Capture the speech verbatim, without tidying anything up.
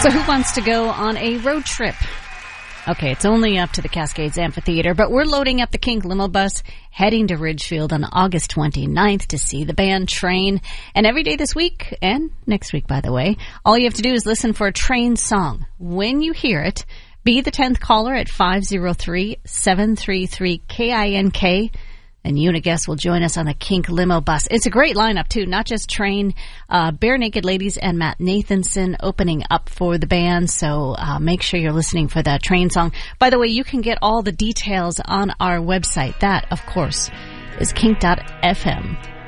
So who wants to go on a road trip? Okay, it's only up to the Cascades Amphitheater, but we're loading up the Kink Limo Bus, heading to Ridgefield on August twenty-ninth to see the band Train. And every day this week, and next week, by the way, all you have to do is listen for a Train song. When you hear it, be the tenth caller at five oh three, seven three three, K I N K. And you and a guest will join us on the Kink Limo Bus. It's a great lineup, too. Not just Train, uh, Bare Naked Ladies and Matt Nathanson opening up for the band. So uh, make sure you're listening for that Train song. By the way, you can get all the details on our website. That, of course, is kink dot f m.